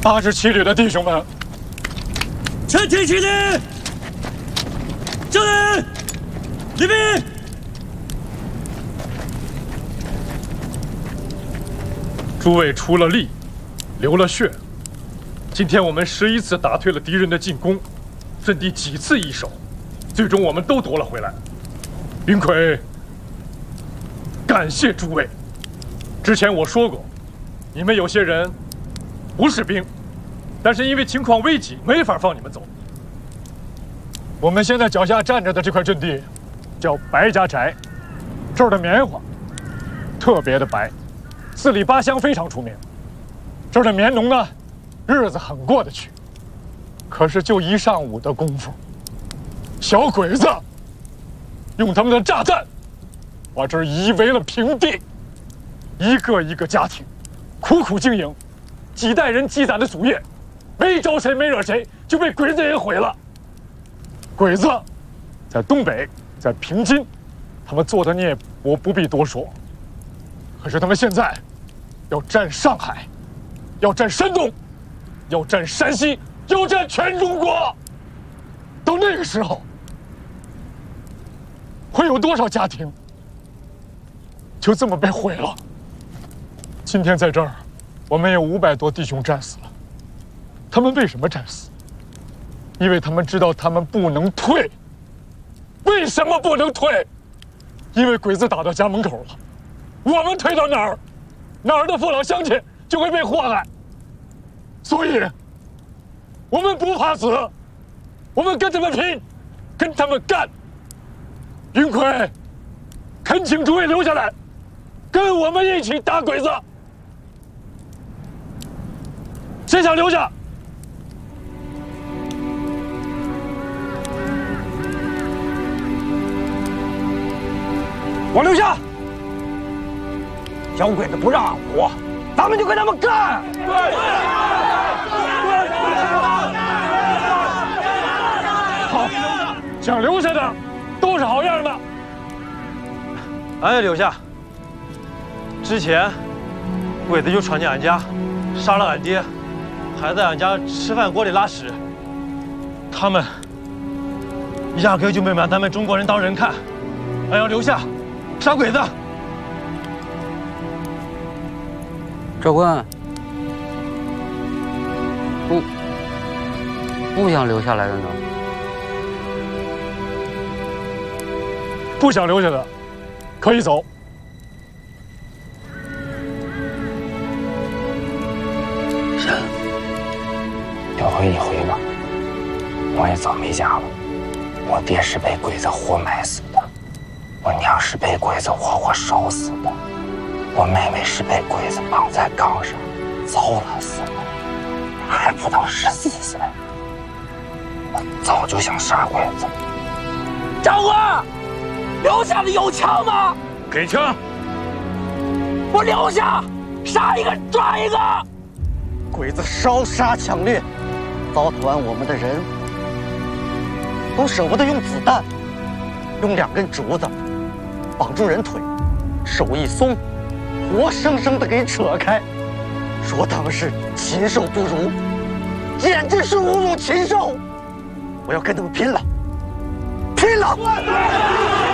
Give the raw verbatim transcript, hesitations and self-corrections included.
八十七旅的弟兄们， 全体起立！敬礼！礼毕！ 诸位出了力，流了血。今天我们十一次打退了敌人的进攻，阵地几次易手，最终我们都夺了回来。云魁，感谢诸位。之前我说过，你们有些人不是兵，但是因为情况危急，没法放你们走。我们现在脚下站着的这块阵地，叫白家宅，这儿的棉花特别的白，四里八乡非常出名。这儿的棉农呢，日子很过得去，可是就一上午的功夫，小鬼子用他们的炸弹把这儿夷为了平地，一个一个家庭苦苦经营，几代人积攒的祖业，没招谁没惹谁，就被鬼子给毁了。鬼子在东北，在平津，他们做的你也我不必多说。可是他们现在要占上海，要占山东，要占山西，要占全中国。到那个时候，会有多少家庭就这么被毁了？今天在这儿，我们有五百多弟兄战死了。他们为什么战死？因为他们知道他们不能退。为什么不能退？因为鬼子打到家门口了，我们退到哪儿，哪儿的父老乡亲就会被祸害。所以，我们不怕死，我们跟他们拼，跟他们干。云魁，恳请诸位留下来，跟我们一起打鬼子。谁想留下？我留下。小鬼子不让我，咱们就跟他们干。对。好，想留下的都是好样的。 俺也留下。之前鬼子就闯进俺家，杀了俺爹，还在俺家吃饭锅里拉屎。他们压根就没把咱们中国人当人看。俺要留下，杀鬼子。 长官，不不想留下来的呢？ 不想留下的，可以走。 神，就回一回吧。我也早没家了，我爹是被鬼子活埋死的，我娘是被鬼子活活烧死的，我妹妹是被鬼子绑在杠上糟了死的，还不到十四岁。我早就想杀鬼子。 长官，留下的有枪吗？ 给枪！ 我留下，杀一个抓一个。 鬼子烧杀抢掠，糟蹋完我们的人，都舍不得用子弹，用两根竹子绑住人腿，手一松，活生生的给扯开，说他们是禽兽不如，简直是侮辱禽兽！我要跟他们拼了，拼了！